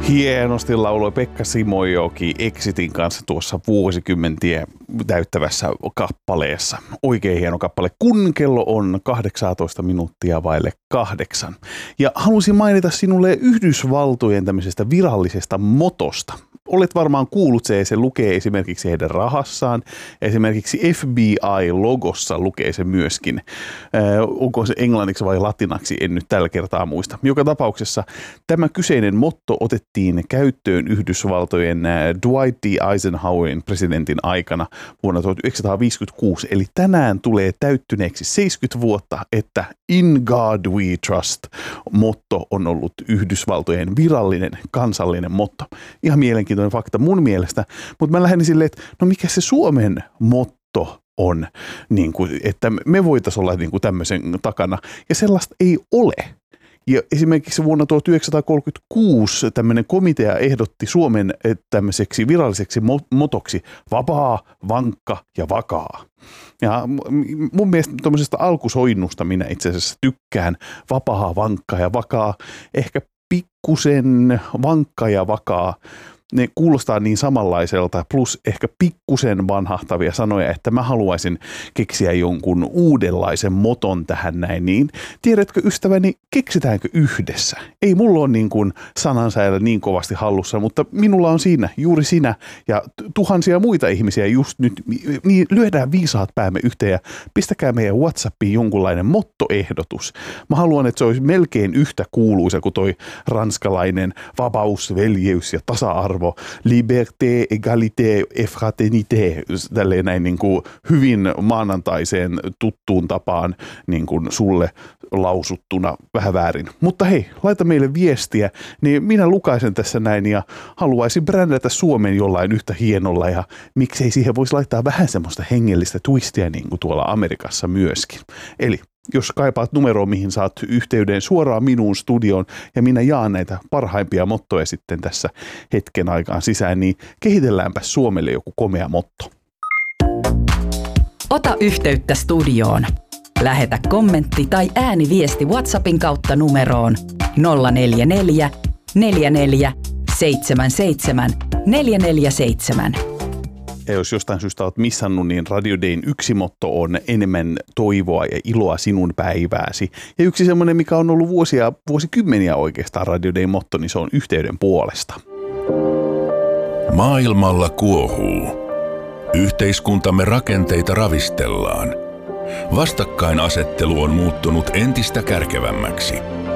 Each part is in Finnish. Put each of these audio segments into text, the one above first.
Hienosti lauloi Pekka Simojoki Exitin kanssa tuossa vuosikymmentiä täyttävässä kappaleessa. Oikein hieno kappale, kun kello on 18 minuuttia vaille 8. Ja halusin mainita sinulle Yhdysvaltojen tämmöisestä virallisesta motosta. Olet varmaan kuullut se lukee esimerkiksi heidän rahassaan. Esimerkiksi FBI-logossa lukee se myöskin. Onko se englanniksi vai latinaksi, en nyt tällä kertaa muista. Joka tapauksessa tämä kyseinen motto otettiin käyttöön Yhdysvaltojen Dwight D. Eisenhowerin presidentin aikana vuonna 1956. Eli tänään tulee täyttyneeksi 70 vuotta, että In God We Trust -motto on ollut Yhdysvaltojen virallinen kansallinen motto. Ihan mielenkiintoinen fakta mun mielestä, mutta mä lähdin silleen, että no mikä se Suomen motto on, niin kuin, että me voitaisiin olla niin kuin tämmöisen takana, ja sellaista ei ole. Ja esimerkiksi vuonna 1936 tämmöinen komitea ehdotti Suomen tämmöiseksi viralliseksi motoksi vapaa, vankka ja vakaa. Ja mun mielestä tuommoisesta alkusoinnusta minä itse asiassa tykkään, vapaa, vankka ja vakaa, ehkä pikkusen vankka ja vakaa. Ne kuulostaa niin samanlaiselta, plus ehkä pikkusen vanhahtavia sanoja, että mä haluaisin keksiä jonkun uudenlaisen moton tähän näin. Niin tiedätkö ystäväni, keksitäänkö yhdessä? Ei mulla ole niin kuin sanansäällä niin kovasti hallussa, mutta minulla on siinä juuri sinä ja tuhansia muita ihmisiä just nyt. Niin lyödään viisaat päämme yhteen ja pistäkää meidän WhatsAppiin jonkunlainen mottoehdotus. Mä haluan, että se olisi melkein yhtä kuuluisa kuin toi ranskalainen vapaus, veljeys ja tasa-arvo. Liberté, égalité et fraternité, tälleen näin niin kuin hyvin maanantaiseen tuttuun tapaan niin kuin sulle lausuttuna vähän väärin. Mutta hei, laita meille viestiä, niin minä lukaisen tässä näin ja haluaisin brändätä Suomen jollain yhtä hienolla ja miksei siihen voisi laittaa vähän semmoista hengellistä twistia niin kuin tuolla Amerikassa myöskin. Eli jos kaipaat numeroa, mihin saat yhteyden suoraan minuun studioon ja minä jaan näitä parhaimpia mottoja sitten tässä hetken aikaan sisään, niin kehitelläänpä Suomelle joku komea motto. Ota yhteyttä studioon. Lähetä kommentti tai ääniviesti WhatsAppin kautta numeroon 044 44 77 447. Ja jos jostain syystä olet missannut, niin Radio Dayn yksi motto on enemmän toivoa ja iloa sinun päivääsi. Ja yksi semmoinen, mikä on ollut vuosikymmeniä oikeastaan Radio Dayn motto, niin se on yhteyden puolesta. Maailmalla kuohuu. Yhteiskuntamme rakenteita ravistellaan. Vastakkainasettelu on muuttunut entistä kärkevämmäksi.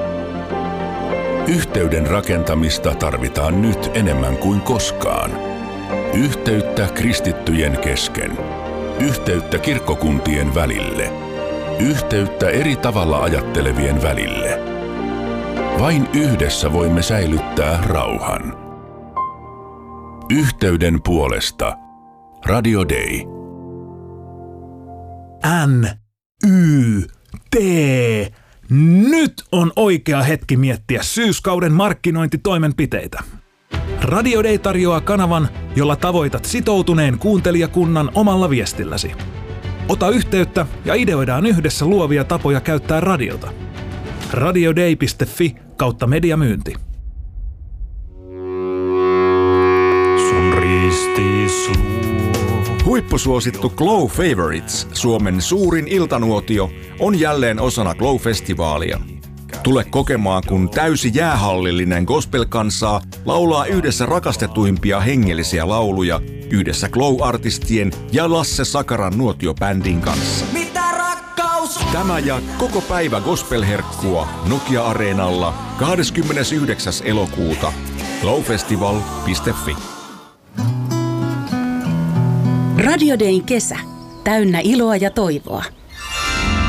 Yhteyden rakentamista tarvitaan nyt enemmän kuin koskaan. Yhteyttä kristittyjen kesken. Yhteyttä kirkkokuntien välille. Yhteyttä eri tavalla ajattelevien välille. Vain yhdessä voimme säilyttää rauhan. Yhteyden puolesta. Radio Day. NYT. Nyt on oikea hetki miettiä syyskauden markkinointitoimenpiteitä. Radio Day tarjoaa kanavan, jolla tavoitat sitoutuneen kuuntelijakunnan omalla viestilläsi. Ota yhteyttä ja ideoidaan yhdessä luovia tapoja käyttää radiota. radioday.fi/mediamyynti. Sun ristis huippusuosittu Glow Favorites, Suomen suurin iltanuotio, on jälleen osana Glow-festivaalia. Tule kokemaan, kun täysi jäähallillinen gospel-kansaa laulaa yhdessä rakastetuimpia hengellisiä lauluja yhdessä Glow-artistien ja Lasse Sakaran nuotiobändin kanssa. Mitä rakkaus? Tämä ja koko päivä gospel-herkkua Nokia-areenalla 29. elokuuta. glowfestival.fi. Radio Dayn kesä. Täynnä iloa ja toivoa.